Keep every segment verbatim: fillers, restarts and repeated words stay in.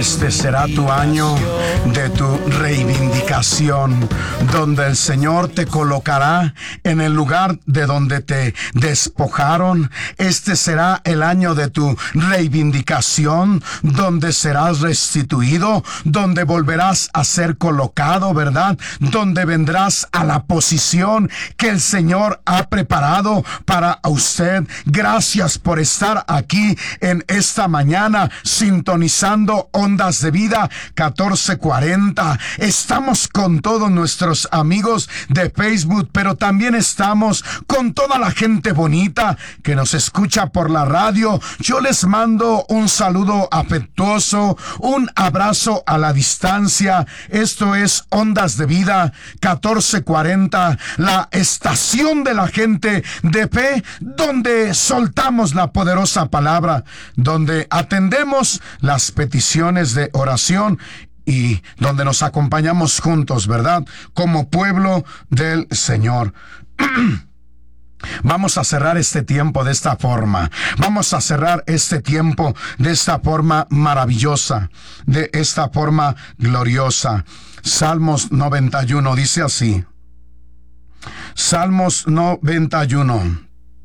Este será tu año de tu reivindicación, donde el Señor te colocará en el lugar de donde te despojaron. Este será el año de tu reivindicación, donde serás restituido, donde volverás a ser colocado, ¿verdad? Donde vendrás a la posición que el Señor ha preparado para usted. Gracias por estar aquí en esta mañana, sintonizando Ondas de Vida catorce cuarenta. Estamos con todos nuestros amigos de Facebook, pero también estamos con toda la gente bonita que nos escucha por la radio. Yo les mando un saludo afectuoso, un abrazo a la distancia. Esto es Ondas de Vida catorce cuarenta, la estación de la gente de fe, donde soltamos la poderosa palabra, donde atendemos las peticiones de oración y donde nos acompañamos juntos, ¿verdad? Como pueblo del Señor. Vamos a cerrar este tiempo de esta forma. Vamos a cerrar este tiempo de esta forma maravillosa, de esta forma gloriosa. Salmos noventa y uno dice así. Salmos noventa y uno.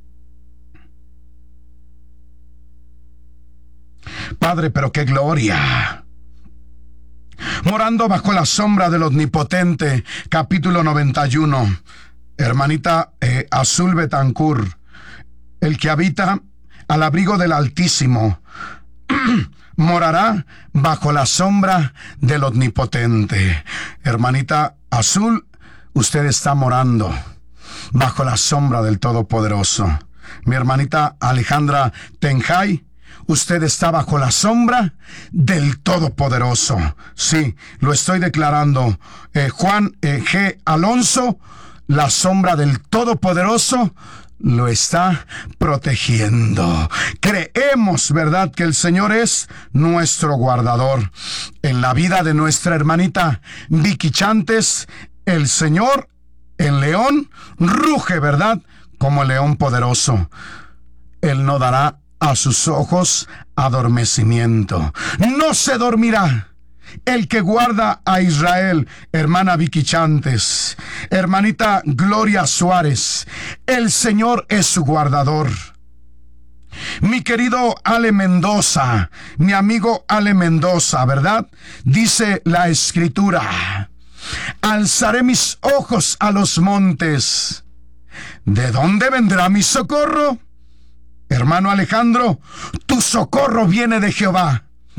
Padre, pero qué gloria. Morando bajo la sombra del Omnipotente, capítulo noventa y uno. Hermanita eh, Azul Betancourt, el que habita al abrigo del Altísimo, morará bajo la sombra del Omnipotente. Hermanita Azul, usted está morando bajo la sombra del Todopoderoso. Mi hermanita Alejandra Tenjay, usted está bajo la sombra del Todopoderoso. Sí, lo estoy declarando. Eh, Juan eh, G. Alonso, la sombra del Todopoderoso lo está protegiendo. Creemos, ¿verdad?, que el Señor es nuestro guardador. En la vida de nuestra hermanita Vicky Chantes, el Señor, el león, ruge, ¿verdad?, como el león poderoso. Él no dará a sus ojos adormecimiento. No se dormirá el que guarda a Israel. Hermana Vicky Chantes, hermanita Gloria Suárez, el Señor es su guardador. Mi querido Ale Mendoza, mi amigo Ale Mendoza, ¿verdad? Dice la Escritura: alzaré mis ojos a los montes. ¿De dónde vendrá mi socorro? Hermano Alejandro, tu socorro viene de Jehová.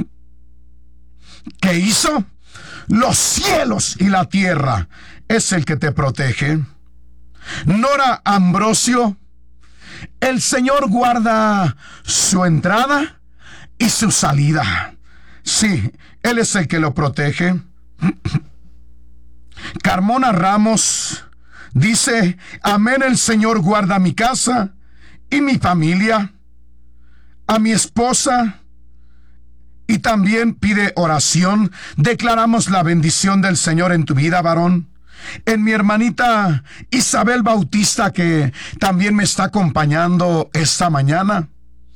¿Qué hizo? Los cielos y la tierra es el que te protege. Nora Ambrosio, el Señor guarda su entrada y su salida. Sí, Él es el que lo protege. Carmona Ramos dice: amén, el Señor guarda mi casa y mi familia, a mi esposa, y también pide oración. Declaramos la bendición del Señor en tu vida, varón. En mi hermanita Isabel Bautista, que también me está acompañando esta mañana.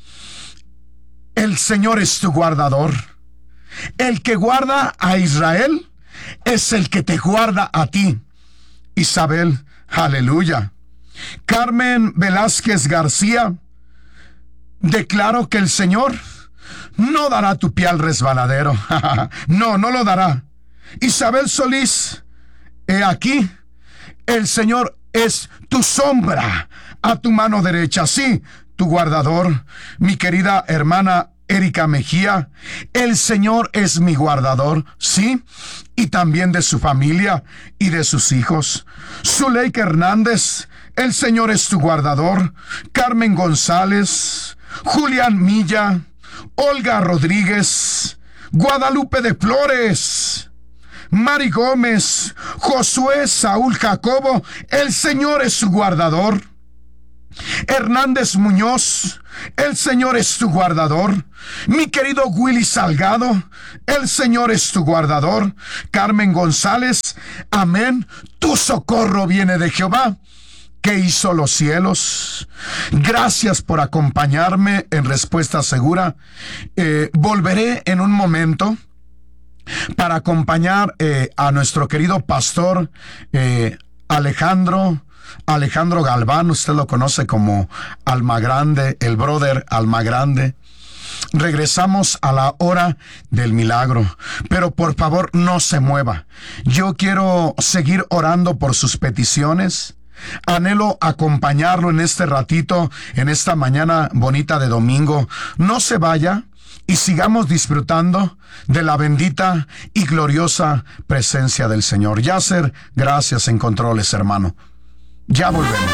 El Señor es tu guardador. El que guarda a Israel es el que te guarda a ti, Isabel. Aleluya. Carmen Velázquez García, declaro que el Señor no dará tu pie al resbaladero. No, no lo dará. Isabel Solís, he aquí, el Señor es tu sombra a tu mano derecha, sí, tu guardador. Mi querida hermana Erika Mejía, el Señor es mi guardador, sí, y también de su familia y de sus hijos. Zuleika Hernández, el Señor es tu guardador. Carmen González, Julián Milla, Olga Rodríguez, Guadalupe de Flores, Mari Gómez, Josué Saúl Jacobo, el Señor es su guardador. Hernández Muñoz, el Señor es tu guardador. Mi querido Willy Salgado, el Señor es tu guardador. Carmen González, amén, tu socorro viene de Jehová, que hizo los cielos. Gracias por acompañarme en Respuesta Segura. Eh, volveré en un momento para acompañar eh, a nuestro querido pastor eh, Alejandro, Alejandro Galván. Usted lo conoce como Almagrande, el brother Almagrande. Regresamos a la hora del milagro, pero por favor no se mueva. Yo quiero seguir orando por sus peticiones. Anhelo acompañarlo en este ratito, en esta mañana bonita de domingo. No se vaya y sigamos disfrutando de la bendita y gloriosa presencia del Señor. Yasser, gracias en controles, hermano. Ya volvemos.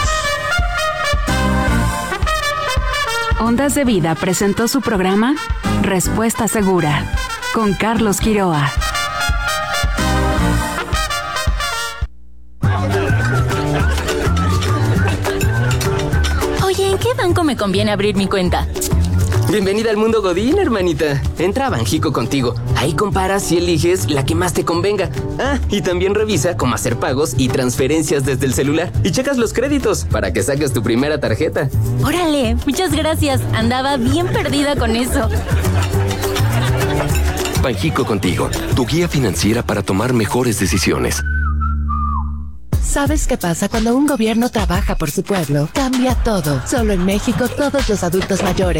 Ondas de Vida presentó su programa Respuesta Segura con Carlos Quiroa. Oye, ¿en qué banco me conviene abrir mi cuenta? Bienvenida al mundo Godín, hermanita. Entra a Banjico Contigo. Ahí comparas y eliges la que más te convenga. Ah, y también revisa cómo hacer pagos y transferencias desde el celular. Y checas los créditos para que saques tu primera tarjeta. Órale, muchas gracias. Andaba bien perdida con eso. Banjico Contigo, tu guía financiera para tomar mejores decisiones. ¿Sabes qué pasa cuando un gobierno trabaja por su pueblo? Cambia todo. Solo en México todos los adultos mayores